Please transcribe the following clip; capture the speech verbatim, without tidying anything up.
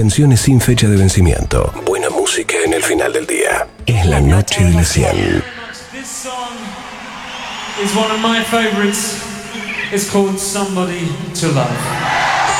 canciones sin fecha de vencimiento. Buena música en el final del día. Es la noche de la cien. This song is one of my favorites. It's called Somebody to Love.